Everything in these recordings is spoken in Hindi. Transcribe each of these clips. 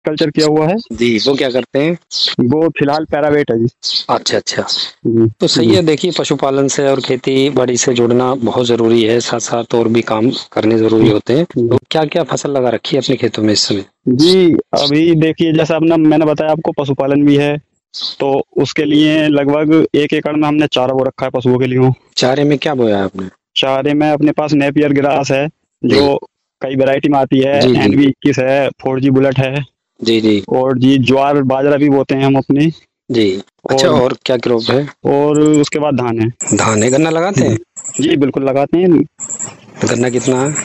कल्चर किया हुआ है। जी, वो क्या करते हैं? वो फिलहाल पैरावेट है जी। अच्छा, अच्छा। जी, तो सही जी। है, देखिए पशुपालन से और खेती-बाड़ी से जुड़ना बहुत ज़रूरी है, साथ-साथ और भी काम करने ज़रूरी होते हैं। तो क्या-क्या फसल लगा रखी है अपने खेतों में इस समय? जी, अभी देखिए जैसा अपना मैंने बताया आपको पशुपालन भी है, तो उसके लिए लगभग 1 एकड़ में हमने चारा बो रखा है पशुओं के लिए। चारे में क्या बोया है आपने? चारे में अपने पास नेपियर ग्रास है, जी। जो कई वैरायटी में आती है, जी, जी। NV21 है, 4G बुलेट है जी, जी। और जी ज्वार बाजरा भी बोते हैं हम अपनी। जी। अच्छा, और और क्या क्रॉप है? और उसके बाद धान है। धान है, गन्ना लगाते जी, हैं? जी बिल्कुल लगाते हैं। गन्ना कितना है?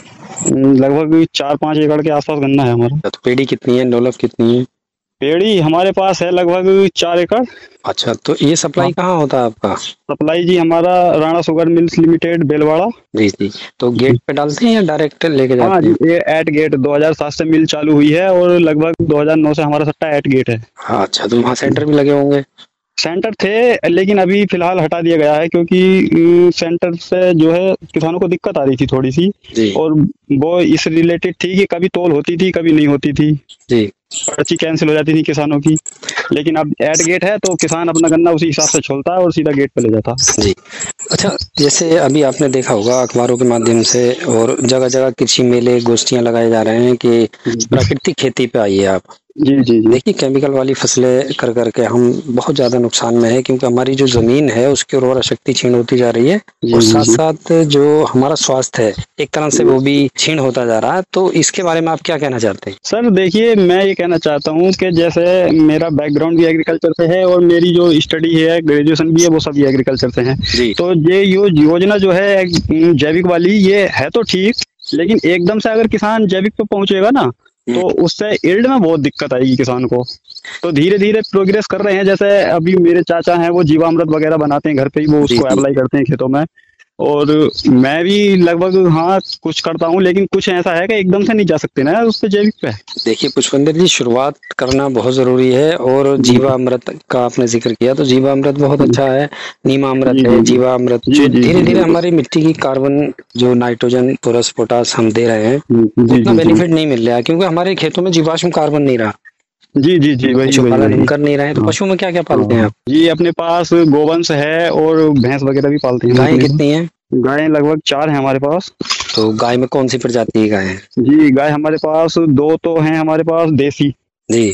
लगभग 4-5 एकड़ के आसपास गन्ना है हमारा। तो पेड़ी कितनी है, डोलप कितनी है? पेड़ी हमारे पास है लगभग 4 एकड़। अच्छा, तो ये हाँ, सप्लाई कहाँ होता है आपका? सप्लाई जी हमारा Rana sugar mills limited Belwara. जी, जी। तो गेट पे डालते हैं या डायरेक्ट लेके हाँ जाते जी, हैं? ये एट गेट 2007 से मिल चालू हुई है और लगभग 2009 से हमारा सट्टा एट गेट है। हाँ, अच्छा, तो वहाँ सेंटर भी लगे होंगे? सेंटर थे लेकिन अभी फिलहाल हटा दिया गया है क्योंकि सेंटर से जो है किसानों को दिक्कत आ रही थी थोड़ी सी। जी, और वो इस रिलेटेड थी कि कभी तोल होती थी कभी नहीं होती थी, जी, पर्ची कैंसिल हो जाती थी किसानों की। लेकिन अब एट गेट है तो किसान अपना गन्ना उसी हिसाब से छोलता है और सीधा गेट पे ले जाता है। जी। अच्छा, जैसे अभी आपने देखा होगा अखबारों के माध्यम से और जगह-जगह कृषि मेले, गोष्ठियाँ लगाए जा रहे हैं कि प्राकृतिक खेती पे आइए आप। जी, जी, जी। देखिए केमिकल वाली फसलें कर के हम बहुत ज़्यादा नुकसान में हैं क्योंकि हमारी जो ज़मीन है उसकी उर्वरा शक्ति क्षीण होती जा रही है जी, और जी, जी। साथ-साथ जो हमारा स्वास्थ्य है, एक तरह से वो भी क्षीण होता जा रहा है। तो इसके बारे में आप क्या कहना चाहते हैं? सर देखिए मैं ये कहना चाहता हूँ कि जैसे मेरा बैकग्राउंड भी एग्रीकल्चर से है और मेरी जो स्टडी है ग्रेजुएशन भी है वो सभी एग्रीकल्चर से है। जी, तो ये योजना जो है जैविक वाली ये है तो ठीक, लेकिन एकदम से अगर किसान जैविक पे पहुंचेगा ना हुँ, तो उससे यील्ड में बहुत दिक्कत आएगी किसान को। तो धीरे धीरे प्रोग्रेस कर रहे हैं, जैसे अभी मेरे चाचा हैं वो जीवामृत वगैरह बनाते हैं घर पे ही, वो जी, उसको जी। अप्लाई करते हैं खेतों में। और मैं भी लगभग हाँ कुछ करता हूँ, लेकिन कुछ ऐसा है कि एकदम से नहीं जा सकते ना उस पे जैविक पे। देखिए पुष्पेंद्र जी, शुरुआत करना बहुत ज़रूरी है और जी, जीवामृत का आपने ज़िक्र किया तो जीवामृत बहुत जी, अच्छा है, नीमामृत जी, है, जी, जी, जीवामृत जी, जो जी, जी, धीरे-धीरे बिल्कुल। हमारी मिट्टी की कार्बन जो नाइट्रोजन, पोरस, पोटास हम दे रहे हैं, जी, उतना जी, जी, बेनिफिट नहीं मिल रहा है क्योंकि हमारे खेतों में जीवाश्म कार्बन नहीं रहा। जी, जी, जी, तो वही वही पशुपालन हम वही। कर नहीं रहे हैं, तो हाँ, पशु में क्या-क्या पालते हैं हाँ आप? जी, अपने पास गोवंश है और भैंस वगैरह भी पालते हैं हम गायें अपने कितनी हैं? यहाँ। गायें लगभग 4 हैं हमारे पास। तो गाय में कौन-सी प्रजाति की गाय है? जी, गाय हमारे पास 2 तो हैं हमारे पास देसी, जी,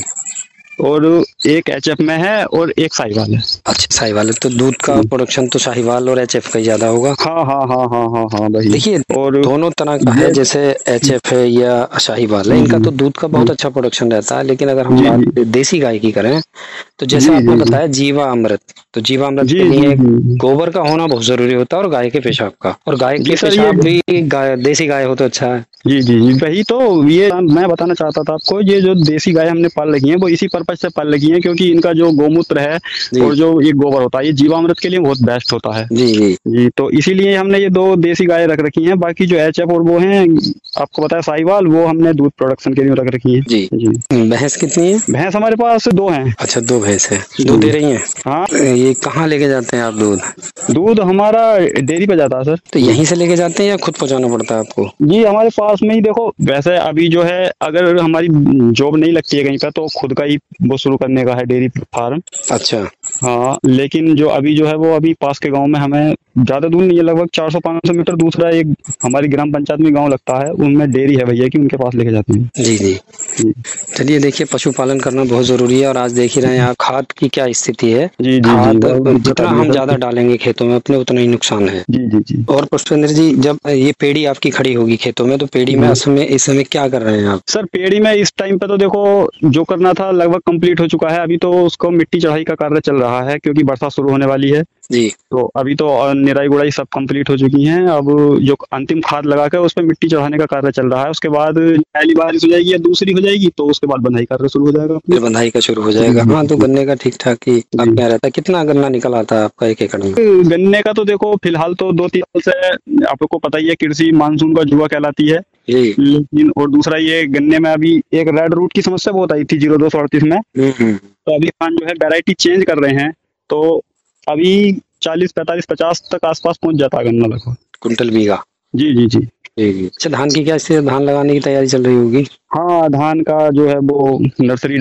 और एक एचएफ में है और एक साहिवाल है। अच्छा साहीवाल है, तो दूध का जी। प्रोडक्शन तो साहीवाल और एचएफ का ही ज़्यादा होगा। हाँ, हाँ, हाँ, हाँ, हाँ, हाँ, वही। देखिए, और दोनों तरह का है ये जैसे एचएफ है या साहीवाल है, जी, इनका जी, तो दूध का जी, बहुत अच्छा प्रोडक्शन रहता है, लेकिन अगर हम जी, बात जी, देसी गाय की करें, तो जी, जैसे आपने जी, जी, बताया जीवामृत, तो जीवामृत जी, के जी, लिए जी, गोबर का होना बहुत ज़रूरी होता है और गाय के पेशाब का और गाय जी के सर ये पेशाब भी गाय देसी गाय हो तो अच्छा है। जी, जी, जी, वही तो ये मैं बताना चाहता था आपको, ये जो देसी गाय हमने पाल रखी हैं वो इसी पर्पज से पाल रखी हैं क्योंकि इनका जो गोमूत्र है जी, और जो ये गोबर होता है ये जीवामृत के लिए बहुत बेस्ट होता है। जी, जी, जी, तो इसीलिए हमने ये 2 देसी गाय रख रखी हैं, बाकी जो एचएफ और वो हैं आपको बताया साहिवाल, वो हमने दूध प्रोडक्शन के लिए रख रखी हैं। जी। जी, भैंस कितनी है? भैंस हमारे पास 2 हैं। अच्छा 2 भैंस है, दूध दे जी, रही हैं? हाँ, ये कहाँ लेके जाते हैं आप दूध? दूध हमारा डेयरी पे जाता है सर। तो यहीं से लेके जाते हैं या खुद पहुँचाना पड़ता है आपको? जी, हमारे पास में ही देखो, वैसे अभी जो है अगर हमारी जॉब नहीं लगती है कहीं पे तो खुद का ही वो शुरू करने का है डेयरी फार्म। अच्छा, हाँ, लेकिन जो अभी जो है वो अभी पास के गाँव में हमें ज़्यादा दूर नहीं है, लगभग 400-500 मीटर दूसरा एक हमारी ग्राम पंचायत में गाँव लगता है, उनमें डेयरी है भैया की, उनके पास लेके जाते हैं। जी, जी। जी, चलिए देखिए पशुपालन करना बहुत ज़रूरी है और आज देख ही रहे हैं आप खाद की क्या स्थिति है। जी, जी, जी, खाद बहुत दिक्कत आ जितना रही है हम ज़्यादा सर। डालेंगे खेतों में अपने उतना ही नुकसान है। जी, जी, जी। और पुष्पेंद्र जी जब ये पेड़ी आपकी खड़ी होगी खेतों में तो पेड़ी में हाँ। इस समय क्या कर रहे हैं आप? सर पेड़ी में इस टाइम पे तो देखो जो करना था लगभग कंप्लीट हो चुका है, अभी तो उसको मिट्टी चढ़ाई का कार्य चल रहा है क्योंकि बरसात शुरू होने वाली है। जी, तो अभी तो निराई गुड़ाई सब कंप्लीट हो चुकी हैं, अब जो अंतिम खाद लगा के उस पे मिट्टी चढ़ाने का कार्य चल रहा है, उसके बाद पहली बारिश हो जाएगी या दूसरी हो जाएगी तो उसके बाद बंधाई कार्य शुरू हो जाएगा अपना। फिर बंधाई का शुरू हो जी, जाएगा। जी, हाँ, तो जी, गन्ने का ठीक-ठाक ही जी। अपने यहाँ रहता है। कितना गन्ना निकल आता है आपका 1 एकड़ में? गन्ने का तो देखो फिलहाल तो 2-3 साल से आपको पता ही है, कृषि मानसून का जुआ कहलाती है। जी। लेकिन और दूसरा ये गन्ने में अभी एक रेड रूट की समस्या बहुत आई थी 0238 में। हुँ, हुँ। तो अभी किसान जो है वैरायटी चेंज कर रहे हैं, तो अभी 40-45-50 तक आसपास पहुंच जाता है गन्ना लगभग। क्विंटल बीघा। जी, जी, जी। जी, जी। अच्छा धान की क्या स्थिति है? धान लगाने की तैयारी चल रही होगी? हाँ, धान का जो है वो नर्सरी